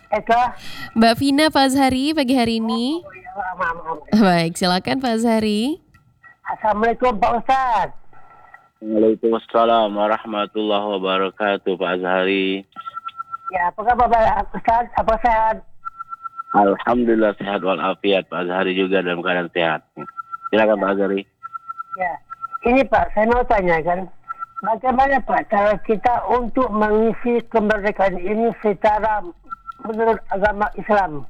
Eka. Mbak Vina Pak Azhari pagi hari ini. Oh ya, maaf. Baik, silakan Pak Azhari. Assalamualaikum Pak Ustaz. Waalaikumsalam warahmatullahi wabarakatuh, Pak Azhari. Ya, apa kabar Pak Ustaz? Apa sehat? Alhamdulillah sehat walafiat, Pak Azhari juga dalam keadaan sehat. Silakan Pak Azhari. Ya, ini Pak, saya mau tanya kan, bagaimana Pak cara kita untuk mengisi kemerdekaan ini secara menurut agama Islam?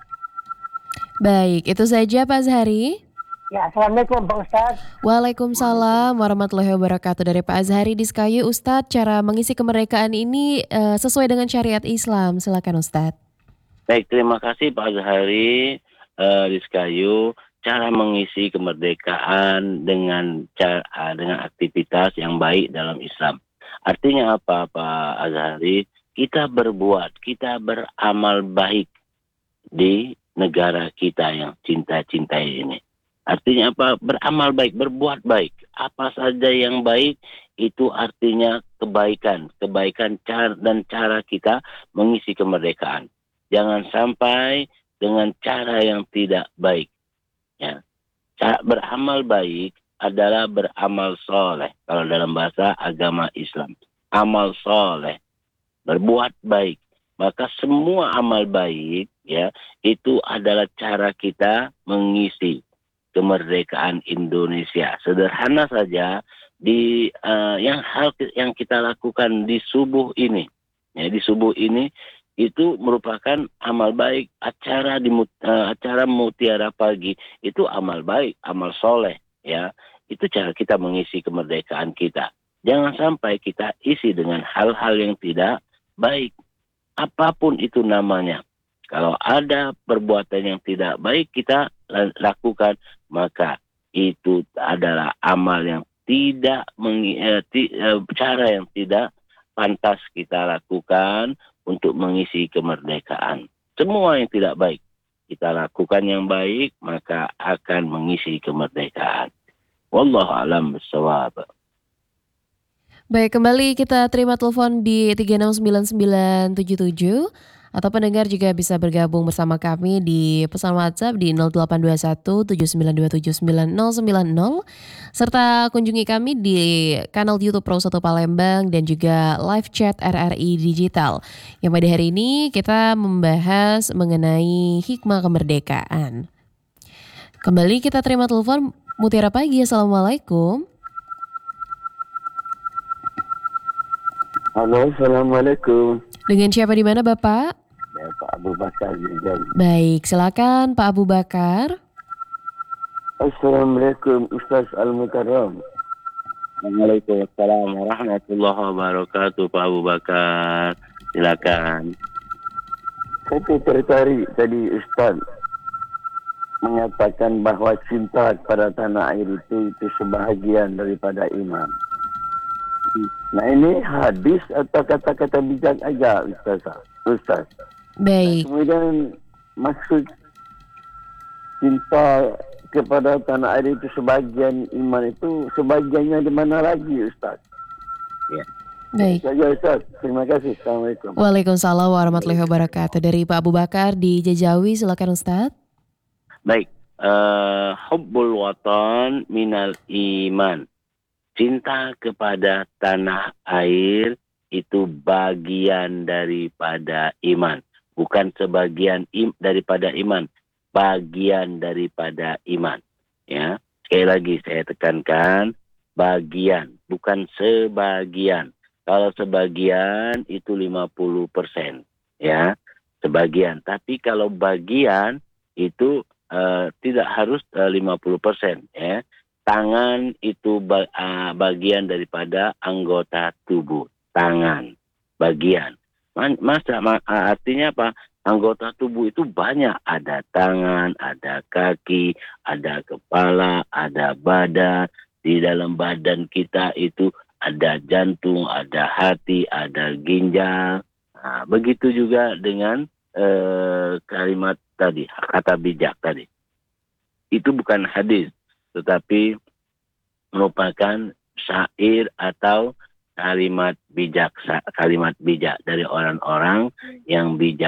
Baik, itu saja Pak Azhari. Ya, Assalamualaikum Pak Ustaz. Waalaikumsalam warahmatullahi wabarakatuh. Dari Pak Azhari di Sekayu, Ustadz, cara mengisi kemerdekaan ini sesuai dengan syariat Islam. Silakan Ustadz. Baik, terima kasih Pak Azhari di Sekayu. Cara mengisi kemerdekaan dengan aktivitas yang baik dalam Islam. Artinya apa Pak Azhari? Kita berbuat, kita beramal baik di negara kita yang cinta-cintai ini. Artinya apa? Beramal baik, berbuat baik. Apa saja yang baik itu artinya kebaikan. Kebaikan dan cara kita mengisi kemerdekaan. Jangan sampai dengan cara yang tidak baik. Ya. Cara beramal baik adalah beramal soleh. Kalau dalam bahasa agama Islam. Amal soleh. Berbuat baik. Maka semua amal baik ya itu adalah cara kita mengisi kemerdekaan Indonesia. Sederhana saja hal yang kita lakukan di subuh ini. Ya, di subuh ini itu merupakan amal baik. Acara Mutiara Pagi itu amal baik, amal soleh. Ya, itu cara kita mengisi kemerdekaan kita. Jangan sampai kita isi dengan hal-hal yang tidak baik. Apapun itu namanya. Kalau ada perbuatan yang tidak baik kita lakukan, maka itu adalah amal yang cara yang tidak pantas kita lakukan untuk mengisi kemerdekaan. Semua yang tidak baik kita lakukan yang baik, maka akan mengisi kemerdekaan. Wallahu a'lam bishawab. Baik, kembali kita terima telepon di 369977 atau pendengar juga bisa bergabung bersama kami di pesan WhatsApp di 082179279090 serta kunjungi kami di kanal YouTube Pro 1 Palembang dan juga live chat RRI Digital. Yang pada hari ini kita membahas mengenai hikmah kemerdekaan. Kembali kita terima telepon Mutiara Pagi. Assalamualaikum. Halo, Assalamualaikum. Dengan siapa di mana Bapak? Ya, Pak Abu Bakar Jari. Baik, silakan Pak Abu Bakar. Assalamualaikum Ustaz Al-Mukarram. Waalaikumsalam warahmatullahi wabarakatuh, Pak Abu Bakar. Silakan. Saya tertarik tadi Ustaz mengatakan bahawa cinta kepada tanah air itu sebahagian daripada iman. Nah, ini hadis atau kata-kata bijak aja Ustaz. Baik. Kemudian maksud cinta kepada tanah air itu sebagian iman itu sebagiannya di mana lagi Ustaz? Ya. Baik. Saja Ustaz. Terima kasih. Assalamualaikum. Waalaikumsalam warahmatullahi wabarakatuh. Dari Pak Abu Bakar di Jajawi, silakan Ustaz. Baik. Hubbul watan minal iman. Cinta kepada tanah air itu bagian daripada iman. Bukan sebagian daripada iman. Bagian daripada iman. Ya, sekali lagi saya tekankan, bagian, bukan sebagian. Kalau sebagian itu 50%. Ya, sebagian. Tapi kalau bagian itu tidak harus 50%. Ya. Tangan itu bagian daripada anggota tubuh. Tangan, bagian. Artinya apa? Anggota tubuh itu banyak. Ada tangan, ada kaki, ada kepala, ada badan. Di dalam badan kita itu ada jantung, ada hati, ada ginjal. Nah, begitu juga dengan kalimat tadi, kata bijak tadi. Itu bukan hadis, tetapi merupakan syair atau kalimat bijak dari orang-orang yang bijak.